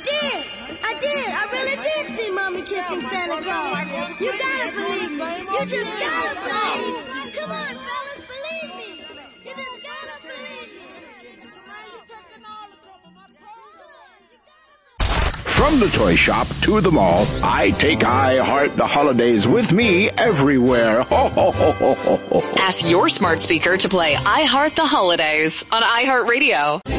I did. I really did see Mommy kissing Santa Claus. You gotta believe me. You just gotta believe me. Come on, fellas, believe me. You just gotta believe me. From the toy shop to the mall, I take I Heart the Holidays with me everywhere. Ho, ho, ho, ho, ho, ho. Ask your smart speaker to play I Heart the Holidays on iHeartRadio.